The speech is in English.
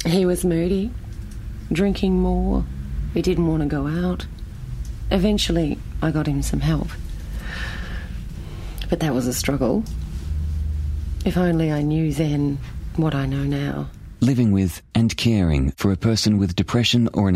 He was moody, drinking more. He didn't want to go out. Eventually, I got him some help. But that was a struggle. If only I knew then what I know now. Living with and caring for a person with depression or an